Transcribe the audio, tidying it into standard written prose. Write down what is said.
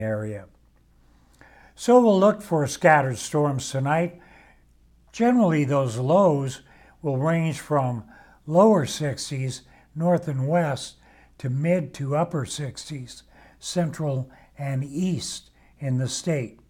area. So we'll look for scattered storms tonight. Generally, those lows will range from lower 60s north and west to mid to upper 60s central and east in the state.